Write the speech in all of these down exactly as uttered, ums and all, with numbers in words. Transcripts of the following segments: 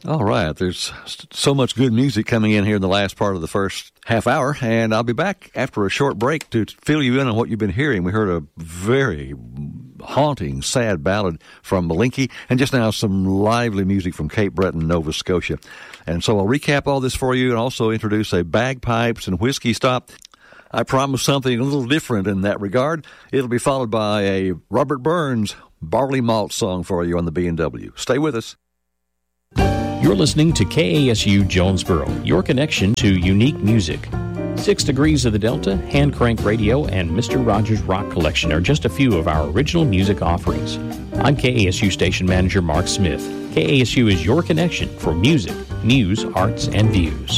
All right, there's so much good music coming in here in the last part of the first half hour, and I'll be back after a short break to fill you in on what you've been hearing. We heard a very haunting, sad ballad from Malinky, and just now some lively music from Cape Breton, Nova Scotia. And so I'll recap all this for you and also introduce a bagpipes and whiskey stop. I promise something a little different in that regard. It'll be followed by a Robert Burns barley malt song for you on the B and W. Stay with us. You're listening to K A S U Jonesboro, your connection to unique music. Six Degrees of the Delta, Hand Crank Radio, and Mister Rogers Rock Collection are just a few of our original music offerings. I'm K A S U Station Manager Mark Smith. K A S U is your connection for music, news, arts, and views.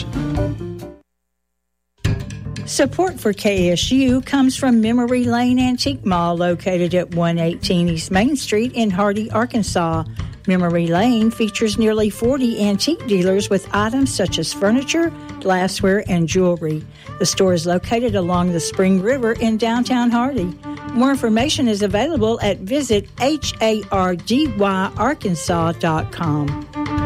Support for K A S U comes from Memory Lane Antique Mall, located at one eighteen East Main Street in Hardy, Arkansas. Memory Lane features nearly forty antique dealers with items such as furniture, glassware, and jewelry. The store is located along the Spring River in downtown Hardy. More information is available at visit hardy arkansas dot com.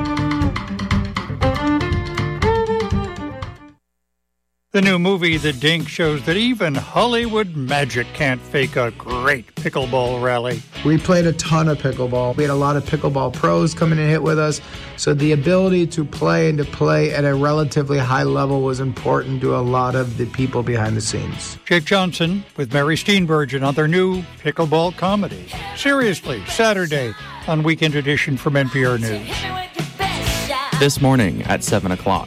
The new movie, The Dink, shows that even Hollywood magic can't fake a great pickleball rally. We played a ton of pickleball. We had a lot of pickleball pros come in and hit with us. So the ability to play and to play at a relatively high level was important to a lot of the people behind the scenes. Jake Johnson with Mary Steenburgen on their new pickleball comedy. Seriously, Saturday on Weekend Edition from N P R News. This morning at seven o'clock.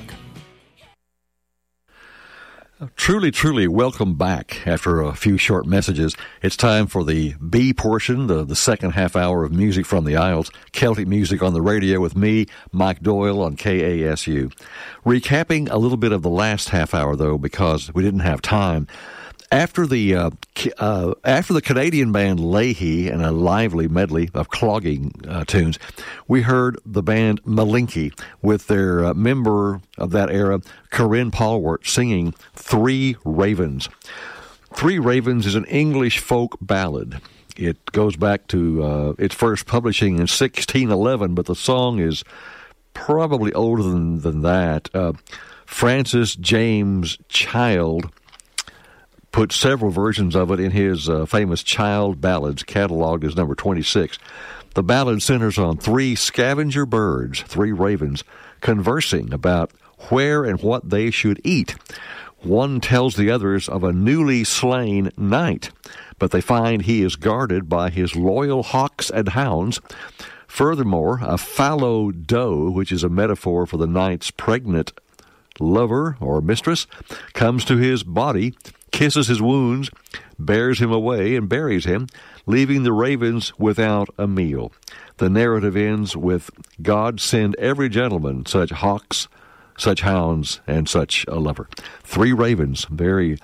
Truly, truly welcome back after a few short messages. It's time for the B portion, the, the second half hour of music from the Isles, Celtic music on the radio with me, Mike Doyle on K A S U. Recapping a little bit of the last half hour, though, because we didn't have time. After the uh, uh, after the Canadian band Leahy and a lively medley of clogging uh, tunes, we heard the band Malinky with their uh, member of that era, Corinne Polwart, singing Three Ravens. Three Ravens is an English folk ballad. It goes back to uh, its first publishing in sixteen eleven, but the song is probably older than, than that. Uh, Francis James Child put several versions of it in his uh, famous Child Ballads, cataloged as number twenty-six. The ballad centers on three scavenger birds, three ravens, conversing about where and what they should eat. One tells the others of a newly slain knight, but they find he is guarded by his loyal hawks and hounds. Furthermore, a fallow doe, which is a metaphor for the knight's pregnant lover or mistress, comes to his body, kisses his wounds, bears him away, and buries him, leaving the ravens without a meal. The narrative ends with, God send every gentleman such hawks, such hounds, and such a lover. Three Ravens, very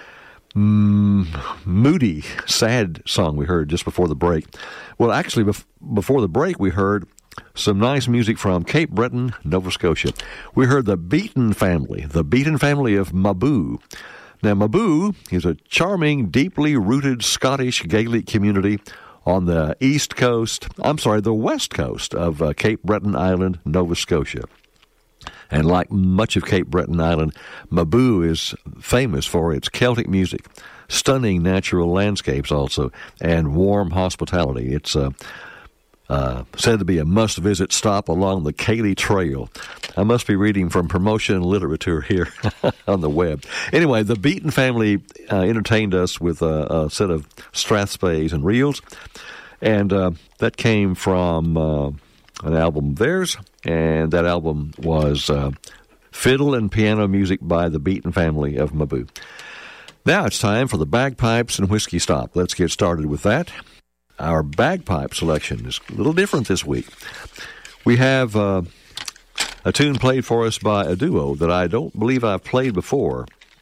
mm, moody, sad song we heard just before the break. Well, actually, bef- before the break, we heard some nice music from Cape Breton, Nova Scotia. We heard the Beaton family, the Beaton family of Mabou. Now, Mabou is a charming, deeply rooted Scottish Gaelic community on the east coast, I'm sorry, the west coast of uh, Cape Breton Island, Nova Scotia. And like much of Cape Breton Island, Mabou is famous for its Celtic music, stunning natural landscapes also, and warm hospitality. It's uh, uh, said to be a must-visit stop along the Cayley Trail. I must be reading from promotion literature here on the web. Anyway, the Beaton family uh, entertained us with a, a set of strathspeys and reels, and uh, that came from uh, an album of theirs, and that album was uh, Fiddle and Piano Music by the Beaton family of Mabou. Now it's time for the Bagpipes and Whiskey Stop. Let's get started with that. Our bagpipe selection is a little different this week. We have uh, a tune played for us by a duo that I don't believe I've played before.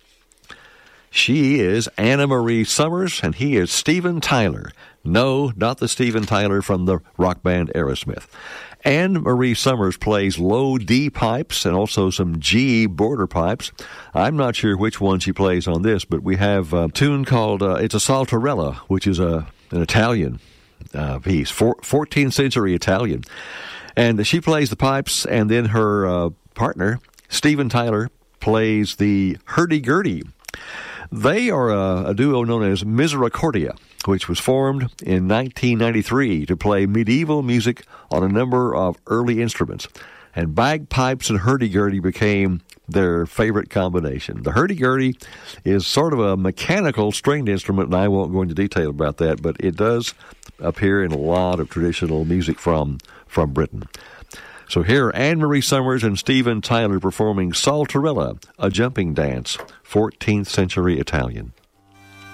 She is Anna Marie Summers, and he is Steven Tyler. No, not the Steven Tyler from the rock band Aerosmith. Anne Marie Summers plays low D pipes and also some G border pipes. I'm not sure which one she plays on this, but we have a tune called, uh, it's a Saltarella, which is a an Italian uh, piece, four, fourteenth century Italian. And she plays the pipes, and then her uh, partner, Steven Tyler, plays the hurdy-gurdy. They are a, a duo known as Misericordia, which was formed in nineteen ninety-three to play medieval music on a number of early instruments. And bagpipes and hurdy-gurdy became their favorite combination. The hurdy-gurdy is sort of a mechanical stringed instrument, and I won't go into detail about that, but it does appear in a lot of traditional music from, from Britain. So here are Anne-Marie Summers and Steven Tyler performing Saltarella, a jumping dance, fourteenth century Italian.